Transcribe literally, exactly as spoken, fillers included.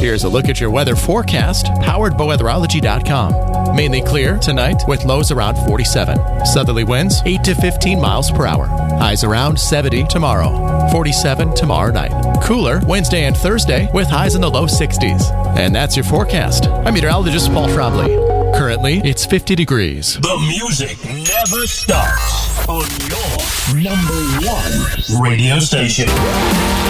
Here's a look at your weather forecast, powered by weatherology dot com. Mainly clear tonight with lows around forty-seven. Southerly winds eight to fifteen miles per hour. Highs around seventy tomorrow. forty-seven tomorrow night. Cooler Wednesday and Thursday with highs in the low sixties. And that's your forecast. I'm meteorologist Paul Trombley. Currently, it's fifty degrees. The music never stops on your number one radio station.